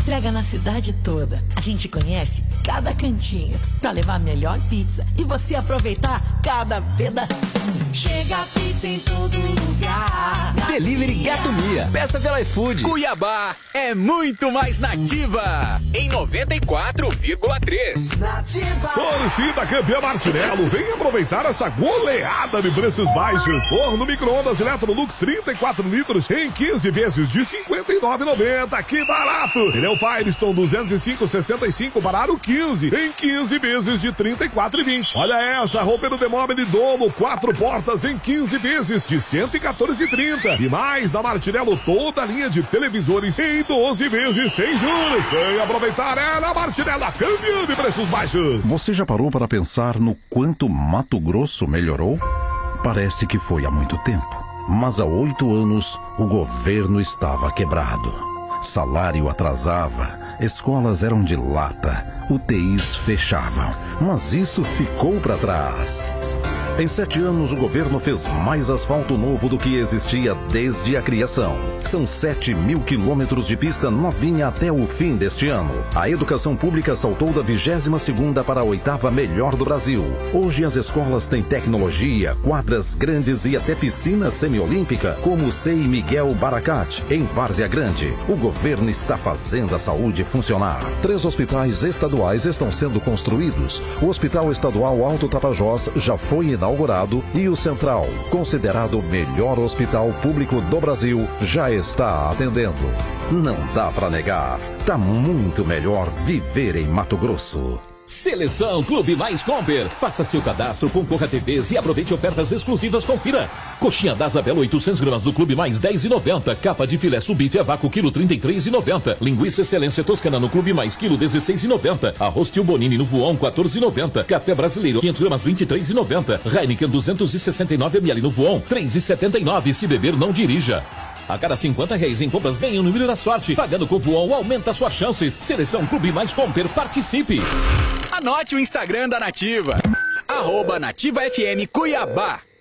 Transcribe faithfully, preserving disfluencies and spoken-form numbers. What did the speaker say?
entrega na cidade toda. A gente conhece cada cantinho pra levar a melhor pizza e você aproveitar cada pedacinho. Chega a pizza em todo lugar. Delivery Gato Mia. Peça pela iFood. Cuiabá é muito mais nativa. Em noventa e quatro vírgula três. Nativa. Torcida campeã Martinello, vem aproveitar essa goleada de preços baixos. Forno micro-ondas Electrolux trinta e quatro litros em quinze vezes de cinquenta e nove reais e noventa centavos. Que barato! Pneu Firestone duzentos e cinco, sessenta e cinco, barato quinze em quinze vezes de trinta e quatro reais e vinte centavos. Olha essa, roupeiro de móvel de domo, quatro portas em quinze vezes de cento e quatorze reais e trinta centavos. E mais da Martinello, toda a linha de televisores em doze vezes sem juros. Vem aproveitar, é na Martinello, a campeã de preços baixos. Você já parou para pensar no quanto Mato Grosso melhorou? Parece que foi há muito tempo, mas há oito anos o governo estava quebrado. Salário atrasava, escolas eram de lata, U T Is fechavam, mas isso ficou para trás. Em sete anos, o governo fez mais asfalto novo do que existia desde a criação. São sete mil quilômetros de pista novinha até o fim deste ano. A educação pública saltou da vigésima segunda para a oitava melhor do Brasil. Hoje as escolas têm tecnologia, quadras grandes e até piscina semiolímpica, como o C E I Miguel Baracat, em Várzea Grande. O governo está fazendo a saúde funcionar. Três hospitais estaduais estão sendo construídos. O Hospital Estadual Alto Tapajós já foi inaugurado. inaugurado e o Central, considerado o melhor hospital público do Brasil, já está atendendo. Não dá para negar, tá muito melhor viver em Mato Grosso. Seleção Clube Mais Comper. Faça seu cadastro, concorra a T Vs e aproveite ofertas exclusivas. Confira. Coxinha da Isabela oitocentos gramas do Clube Mais dez e noventa. Capa de filé subife a vácuo quilo trinta e três e noventa. Linguiça Excelência Toscana no Clube Mais quilo dezesseis e noventa. Arroz Tio Bonini no Voão quatorze e noventa. Café Brasileiro quinhentos gramas vinte e três e noventa. Heineken duzentos e sessenta e nove mililitros no Voão três e setenta e nove. Se beber não dirija. A cada cinquenta reais em compras ganha o número da sorte. Pagando com o Voão aumenta suas chances. Seleção Clube Mais Comper, participe. Anote o Instagram da Nativa. Arroba Nativa F M Cuiabá.